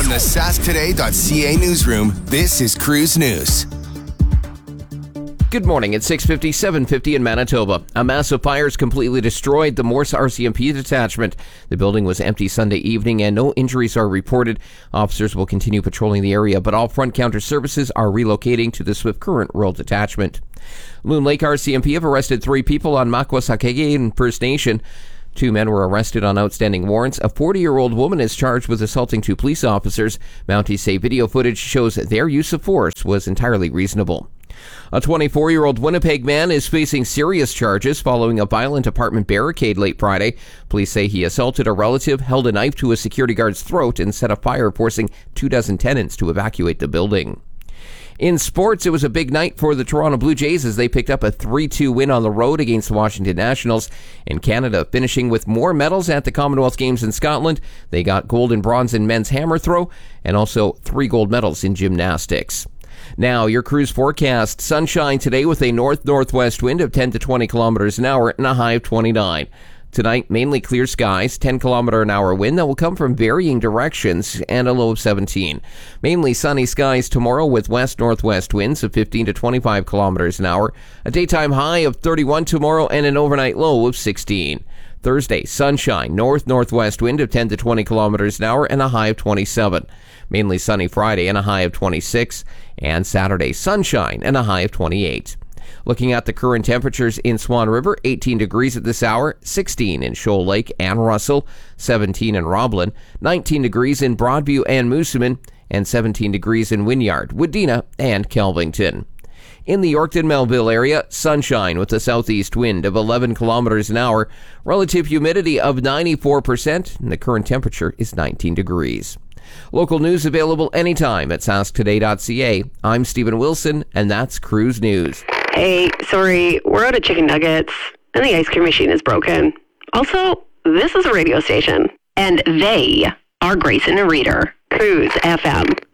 From the sasktoday.ca newsroom, this is Cruise News. Good morning. It's 6:50, 7:50 in Manitoba. A massive fire has completely destroyed the Morse RCMP detachment. The building was empty Sunday evening and no injuries are reported. Officers will continue patrolling the area, but all front counter services are relocating to the Swift Current Rural Detachment. Loon Lake RCMP have arrested 3 people on Makwasakege First Nation. 2 men were arrested on outstanding warrants. A 40-year-old woman is charged with assaulting 2 police officers. Mounties say video footage shows their use of force was entirely reasonable. A 24-year-old Winnipeg man is facing serious charges following a violent apartment barricade late Friday. Police say he assaulted a relative, held a knife to a security guard's throat, and set a fire, forcing 24 tenants to evacuate the building. In sports, it was a big night for the Toronto Blue Jays as they picked up a 3-2 win on the road against the Washington Nationals. In Canada, finishing with more medals at the Commonwealth Games in Scotland. They got gold and bronze in men's hammer throw and also 3 gold medals in gymnastics. Now, your cruise forecast. Sunshine today with a north-northwest wind of 10 to 20 kilometers an hour and a high of 29. Tonight, mainly clear skies, 10-kilometer-an-hour wind that will come from varying directions, and a low of 17. Mainly sunny skies tomorrow with west-northwest winds of 15 to 25 kilometers an hour, a daytime high of 31 tomorrow, and an overnight low of 16. Thursday, sunshine, north-northwest wind of 10 to 20 kilometers an hour, and a high of 27. Mainly sunny Friday and a high of 26. And Saturday, sunshine and a high of 28. Looking at the current temperatures in Swan River, 18 degrees at this hour, 16 in Shoal Lake and Russell, 17 in Roblin, 19 degrees in Broadview and Moosomin, and 17 degrees in Wynyard, Wadena, and Kelvington. In the Yorkton-Melville area, sunshine with a southeast wind of 11 kilometers an hour, relative humidity of 94%, and the current temperature is 19 degrees. Local news available anytime at sasktoday.ca. I'm Stephen Wilson, and that's Cruise News. Hey, sorry, we're out of chicken nuggets, and the ice cream machine is broken. Also, this is a radio station, and they are Grayson and Reader, Cruise FM.